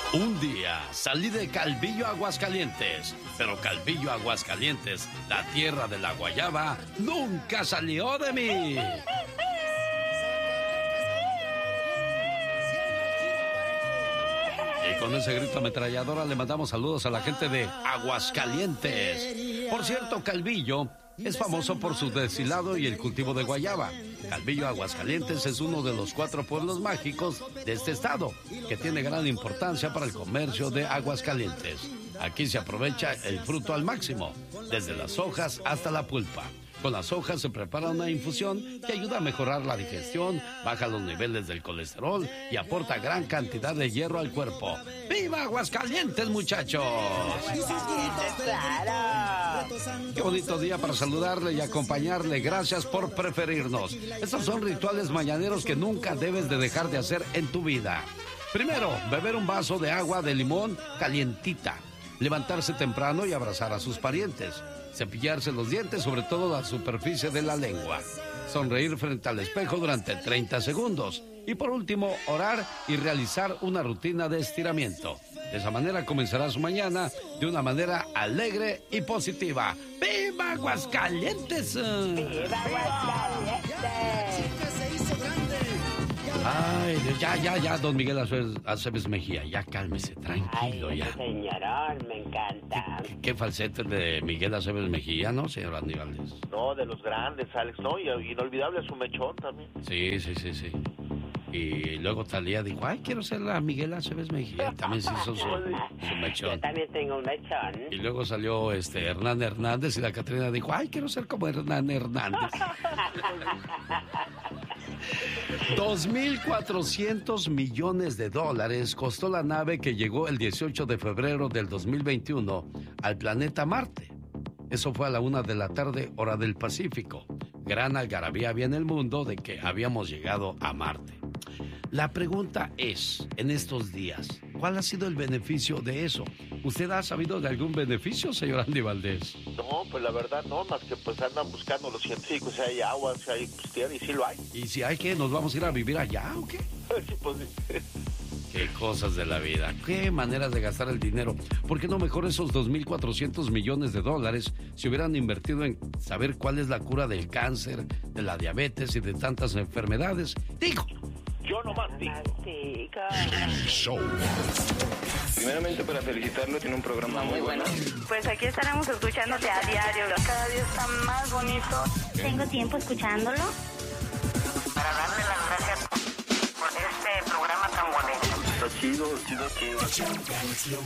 Un día salí de Calvillo, Aguascalientes, pero Calvillo, Aguascalientes, la tierra de la guayaba, nunca salió de mí. Y con ese grito ametralladora le mandamos saludos a la gente de Aguascalientes. Por cierto, Calvillo es famoso por su deshilado y el cultivo de guayaba. Calvillo, Aguascalientes es uno de los 4 pueblos mágicos de este estado, que tiene gran importancia para el comercio de Aguascalientes. Aquí se aprovecha el fruto al máximo, desde las hojas hasta la pulpa. Con las hojas se prepara una infusión que ayuda a mejorar la digestión, baja los niveles del colesterol y aporta gran cantidad de hierro al cuerpo. ¡Viva Aguascalientes, muchachos! ¡Claro! Qué bonito día para saludarle y acompañarle. Gracias por preferirnos. Estos son rituales mañaneros que nunca debes de dejar de hacer en tu vida. Primero, beber un vaso de agua de limón calientita. Levantarse temprano y abrazar a sus parientes. Cepillarse los dientes, sobre todo la superficie de la lengua. Sonreír frente al espejo durante 30 segundos. Y por último, orar y realizar una rutina de estiramiento. De esa manera comenzará su mañana de una manera alegre y positiva. ¡Viva Aguascalientes! ¡Viva Aguascalientes! Ay, ya, don Miguel Aceves Mejía, ya cálmese, tranquilo. Ay, ya. Señorón, me encanta. ¿Qué falsete de Miguel Aceves Mejía, no, señor Andy Valdés? No, de los grandes, Alex, ¿no? Y inolvidable su mechón también. Sí. Y luego Talía dijo, ay, quiero ser la Miguel Aceves Mejía. También se hizo su mechón. Yo también tengo un mechón. Y luego salió Hernán Hernández y la Catrina dijo, ay, quiero ser como Hernán Hernández. 2.400 millones de dólares costó la nave que llegó el 18 de febrero del 2021 al planeta Marte. Eso fue a la 1 de la tarde, hora del Pacífico. Gran algarabía había en el mundo de que habíamos llegado a Marte. La pregunta es, en estos días, ¿cuál ha sido el beneficio de eso? ¿Usted ha sabido de algún beneficio, señor Andy Valdés? No, pues la verdad no, más que pues andan buscando los científicos si hay agua, si hay pues, tierra, y sí lo hay. ¿Y si hay que nos vamos a ir a vivir allá o qué? Sí, pues, Qué cosas de la vida, qué maneras de gastar el dinero. ¿Por qué no mejor esos 2.400 millones de dólares se hubieran invertido en saber cuál es la cura del cáncer, de la diabetes y de tantas enfermedades? Digo. Yo nomás digo. Show. Primeramente para felicitarlo, tiene un programa muy bueno. Pues aquí estaremos escuchándote a diario. Cada día está más bonito. Tengo tiempo escuchándolo. Para darle las gracias por este programa tan bonito. Está chido.